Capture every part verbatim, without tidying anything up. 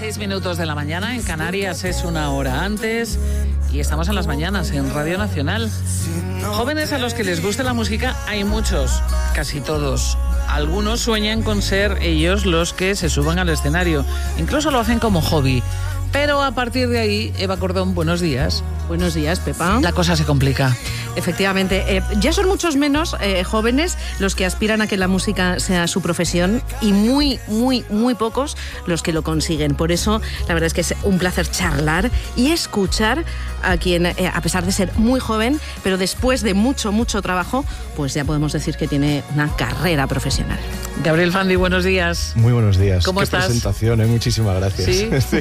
Seis minutos de la mañana, en Canarias es una hora antes y estamos en las mañanas en Radio Nacional. Jóvenes a los que les guste la música hay muchos, casi todos. Algunos sueñan con ser ellos los que se suban al escenario, incluso lo hacen como hobby. Pero a partir de ahí, Eva Cordón, buenos días. Buenos días, Pepa. La cosa se complica. Efectivamente, eh, ya son muchos menos eh, jóvenes los que aspiran a que la música sea su profesión y muy, muy, muy pocos los que lo consiguen. Por eso, la verdad es que es un placer charlar y escuchar a quien, eh, a pesar de ser muy joven, pero después de mucho, mucho trabajo, pues ya podemos decir que tiene una carrera profesional. Gabriel Fandi, buenos días. Muy buenos días. ¿Cómo Qué estás? presentación, ¿eh? Muchísimas gracias. ¿Sí? Sí.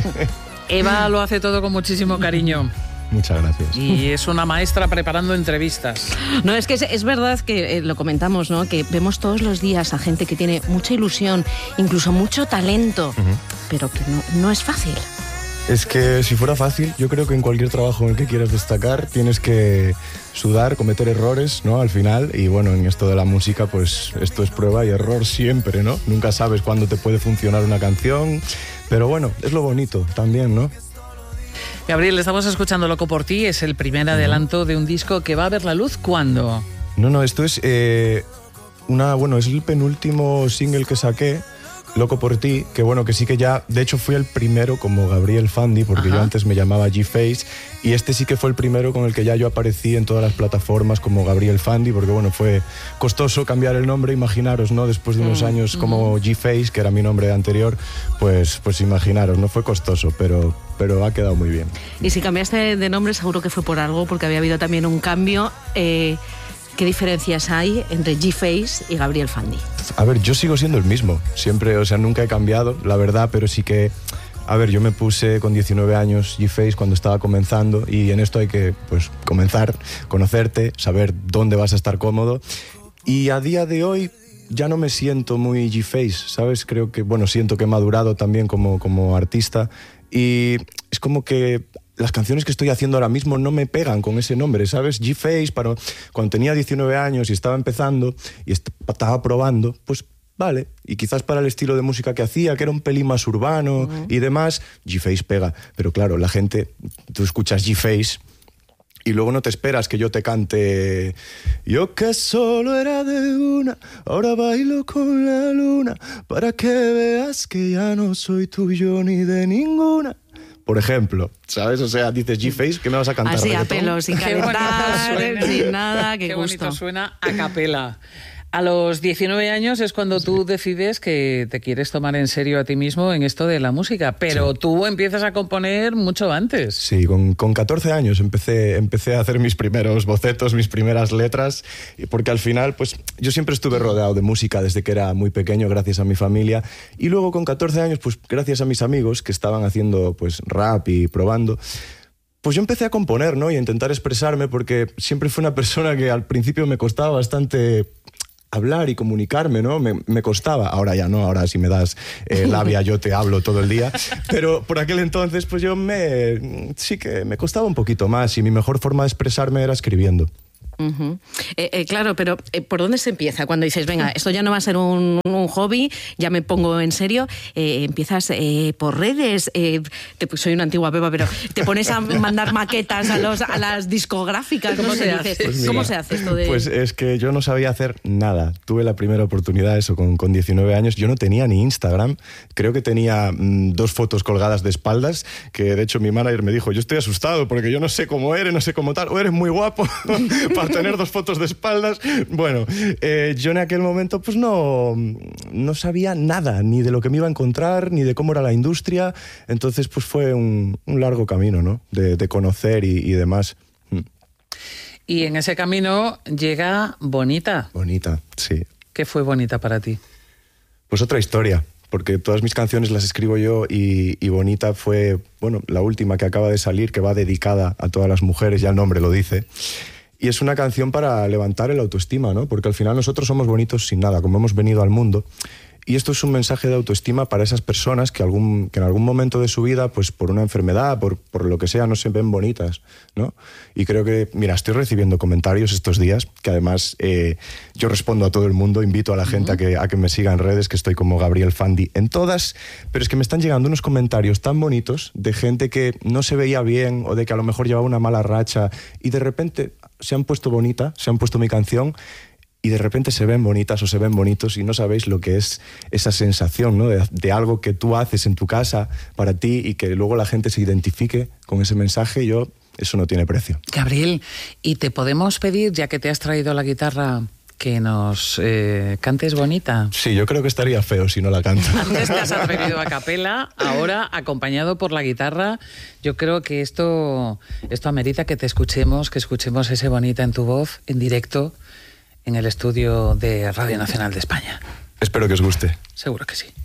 Eva lo hace todo con muchísimo cariño. Muchas gracias. Y es una maestra preparando entrevistas. No, es que es, es verdad que eh, lo comentamos, ¿no? Que vemos todos los días a gente que tiene mucha ilusión, incluso mucho talento, uh-huh. pero que no, no es fácil. Es que si fuera fácil, yo creo que en cualquier trabajo en el que quieras destacar tienes que sudar, cometer errores, ¿no? Al final, y bueno, en esto de la música, pues esto es prueba y error siempre, ¿no? Nunca sabes cuándo te puede funcionar una canción, pero bueno, es lo bonito también, ¿no? Gabriel, estamos escuchando Loco por ti, es el primer adelanto de un disco que va a ver la luz, ¿cuándo? No, no, esto es eh, una, bueno, es el penúltimo single que saqué, Loco por ti, que bueno, que sí que ya, de hecho fui el primero como Gabriel Fandi, porque Ajá. yo antes me llamaba G-Face, y este sí que fue el primero con el que ya yo aparecí en todas las plataformas como Gabriel Fandi, porque bueno, fue costoso cambiar el nombre, imaginaros, ¿no? Después de unos mm, años mm. como G-Face, que era mi nombre anterior, pues, pues imaginaros, no fue costoso, pero, pero ha quedado muy bien. Y si cambiaste de nombre seguro que fue por algo, porque había habido también un cambio. Eh... ¿Qué diferencias hay entre G-Face y Gabriel Fandi? A ver, yo sigo siendo el mismo, siempre, o sea, nunca he cambiado, la verdad, pero sí que, a ver, yo me puse con diecinueve años G-Face cuando estaba comenzando y en esto hay que, pues, comenzar, conocerte, saber dónde vas a estar cómodo y a día de hoy ya no me siento muy G-Face, ¿sabes? Creo que, bueno, siento que he madurado también como, como artista y es como que las canciones que estoy haciendo ahora mismo no me pegan con ese nombre, ¿sabes? G-Face, para, cuando tenía diecinueve años y estaba empezando y estaba probando, pues vale. Y quizás para el estilo de música que hacía, que era un pelín más urbano uh-huh. y demás, G-Face pega. Pero claro, la gente, tú escuchas G-Face y luego no te esperas que yo te cante yo que solo era de una, ahora bailo con la luna, para que veas que ya no soy tuyo ni de ninguna. Por ejemplo, ¿sabes? O sea, dices G-Face, ¿qué me vas a cantar? Así reggaetón? a pelo, sin calentar, sin nada, qué, qué gusto. bonito suena a capela. A los diecinueve años es cuando sí. tú decides que te quieres tomar en serio a ti mismo en esto de la música, pero sí. tú empiezas a componer mucho antes. Sí, con, con catorce años empecé, empecé a hacer mis primeros bocetos, mis primeras letras, porque al final, pues yo siempre estuve rodeado de música desde que era muy pequeño, gracias a mi familia, y luego con catorce años, pues gracias a mis amigos que estaban haciendo pues rap y probando, pues yo empecé a componer, ¿no? Y a intentar expresarme, porque siempre fui una persona que al principio me costaba bastante hablar y comunicarme, ¿no? Me, me costaba. Ahora ya no, ahora si me das eh, labia yo te hablo todo el día. Pero por aquel entonces pues yo me... sí que me costaba un poquito más y mi mejor forma de expresarme era escribiendo. Uh-huh. eh, eh, claro, pero eh, ¿por dónde se empieza? Cuando dices, venga, esto ya no va a ser un, un hobby, ya me pongo en serio, eh, empiezas eh, por redes, eh, te, pues soy una antigua Pepa, pero te pones a mandar maquetas a, los, a las discográficas, ¿cómo se hace? Pues mira, ¿cómo se hace esto de...? Pues es que yo no sabía hacer nada. Tuve la primera oportunidad, eso, con, con diecinueve años. Yo no tenía ni Instagram. Creo que tenía mmm, dos fotos colgadas de espaldas, que de hecho mi manager me dijo, yo estoy asustado porque yo no sé cómo eres, no sé cómo tal, o eres muy guapo para tener dos fotos de espaldas. Bueno, eh, yo en aquel momento pues no, no sabía nada, ni de lo que me iba a encontrar, ni de cómo era la industria. Entonces pues fue un, un largo camino, ¿no? De, de conocer y, y demás. Y en ese camino llega Bonita. Bonita, sí. ¿Qué fue Bonita para ti? Pues otra historia, porque todas mis canciones las escribo yo y, y Bonita fue, bueno, la última que acaba de salir, que va dedicada a todas las mujeres, ya el nombre lo dice. Y es una canción para levantar el autoestima, ¿no? Porque al final nosotros somos bonitos sin nada, como hemos venido al mundo. Y esto es un mensaje de autoestima para esas personas que, algún, que en algún momento de su vida, pues por una enfermedad, por, por lo que sea, no se ven bonitas, ¿no? Y creo que, mira, estoy recibiendo comentarios estos días, que además eh, yo respondo a todo el mundo, invito a la gente uh-huh. a, que, a que me siga en redes, que estoy como Gabriel Fandi en todas, pero es que me están llegando unos comentarios tan bonitos de gente que no se veía bien o de que a lo mejor llevaba una mala racha y de repente se han puesto bonita, se han puesto mi canción y de repente se ven bonitas o se ven bonitos y no sabéis lo que es esa sensación, ¿no? de, de algo que tú haces en tu casa para ti y que luego la gente se identifique con ese mensaje. Yo, eso no tiene precio. Gabriel, ¿y te podemos pedir, ya que te has traído la guitarra, que nos eh, cantes bonita? Sí, yo creo que estaría feo si no la canto. Antes te has atrevido a capela, ahora acompañado por la guitarra. Yo creo que esto, esto amerita que te escuchemos, que escuchemos ese bonita en tu voz, en directo, en el estudio de Radio Nacional de España. Espero que os guste. Seguro que sí.